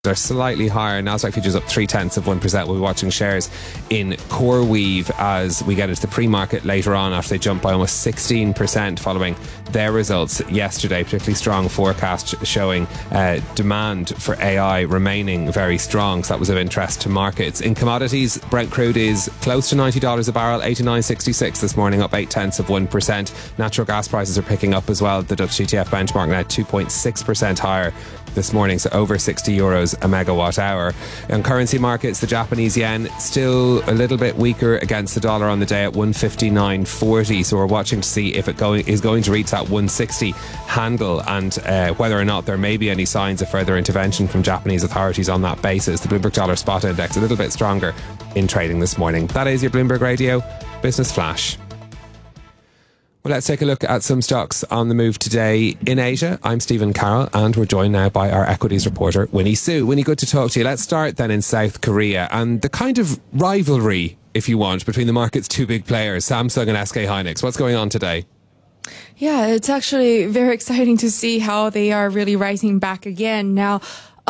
are slightly higher. Nasdaq futures up 0.3%. We'll be watching shares in CoreWeave as we get into the pre-market later on after they jumped by almost 16% following their results yesterday. Particularly strong forecast showing demand for AI remaining very strong. So that was of interest to markets. In commodities, Brent crude is close to $90 a barrel, 89.66 this morning, up 0.8%. Natural gas prices are picking up as well. The Dutch TTF benchmark now 2.6% higher this morning, so over €60 a megawatt hour. In currency markets, the Japanese yen still a little bit weaker against the dollar on the day at 159.40. So we're watching to see if it is going to reach that 160 handle and whether or not there may be any signs of further intervention from Japanese authorities on that basis. The Bloomberg Dollar Spot Index a little bit stronger in trading this morning. That is your Bloomberg Radio Business Flash. Well, let's take a look at some stocks on the move today in Asia. I'm Stephen Carroll, and we're joined now by our equities reporter, Winnie Su. Winnie, good to talk to you. Let's start then in South Korea and the kind of rivalry, if you want, between the market's two big players, Samsung and SK Hynix. What's going on today? Yeah, it's actually very exciting to see how they are really rising back again. Now,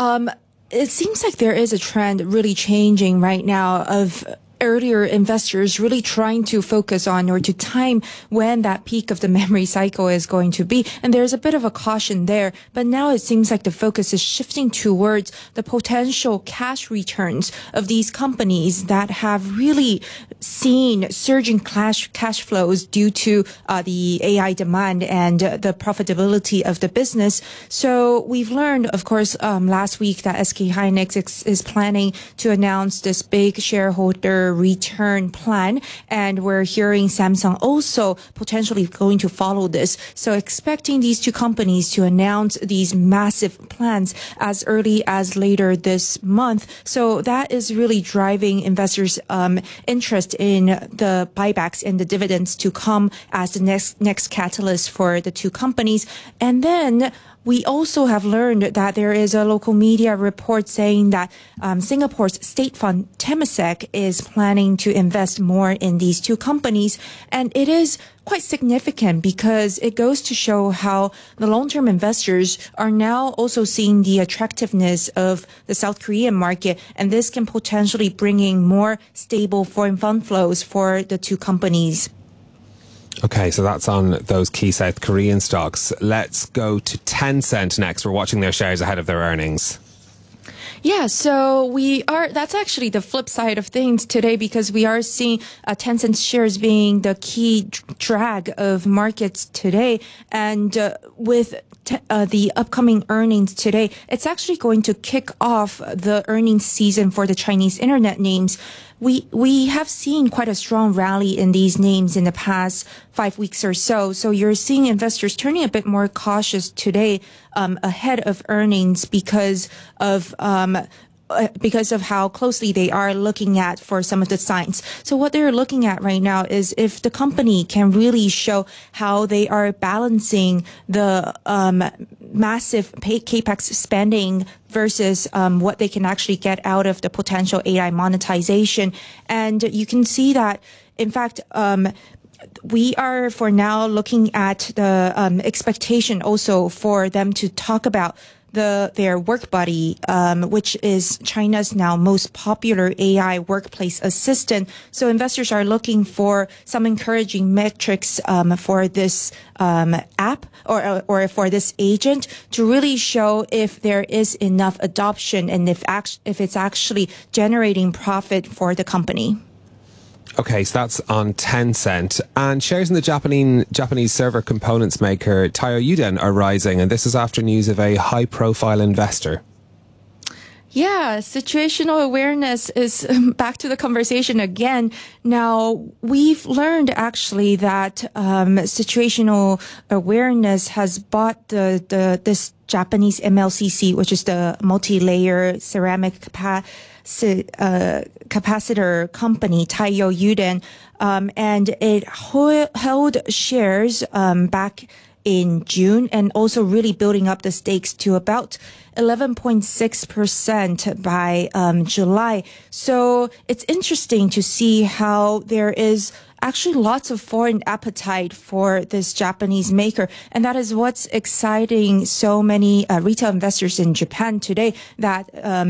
it seems like there is a trend really changing right now of earlier investors really trying to focus on or to time when that peak of the memory cycle is going to be. And there's a bit of a caution there. But now it seems like the focus is shifting towards the potential cash returns of these companies that have really seen surging cash flows due to the AI demand and the profitability of the business. So we've learned, of course, last week that SK Hynix is planning to announce this big shareholder return plan, and we're hearing Samsung also potentially going to follow this. So expecting these two companies to announce these massive plans as early as later this month. So that is really driving investors' interest in the buybacks and the dividends to come as the next catalyst for the two companies. And then we also have learned that there is a local media report saying that Singapore's state fund Temasek is planning to invest more in these two companies. And it is quite significant because it goes to show how the long-term investors are now also seeing the attractiveness of the South Korean market. And this can potentially bring in more stable foreign fund flows for the two companies. Okay, so that's on those key South Korean stocks. Let's go to Tencent next. We're watching their shares ahead of their earnings. Yeah, so that's actually the flip side of things today because we are seeing Tencent shares being the key drag of markets today. And with the upcoming earnings today, it's actually going to kick off the earnings season for the Chinese internet names. We have seen quite a strong rally in these names in the past 5 weeks or so. So you're seeing investors turning a bit more cautious today ahead of earnings because of how closely they are looking at for some of the signs. So what they're looking at right now is if the company can really show how they are balancing the massive capex spending versus what they can actually get out of the potential AI monetization. And you can see that, in fact, we are for now looking at the expectation also for them to talk about their WorkBuddy, which is China's now most popular AI workplace assistant. So investors are looking for some encouraging metrics for this app or for this agent to really show if there is enough adoption and if it's actually generating profit for the company. Okay, so that's on Tencent. And shares in the Japanese server components maker Taiyo Yuden are rising, and this is after news of a high-profile investor. Yeah, situational awareness is back to the conversation again. Now, we've learned actually that situational awareness has bought this Japanese MLCC, which is the multi-layer ceramic capacitor company, Taiyo Yuden, and it held shares back in June and also really building up the stakes to about 11.6% by July. So it's interesting to see how there is actually lots of foreign appetite for this Japanese maker. And that is what's exciting so many retail investors in Japan today, that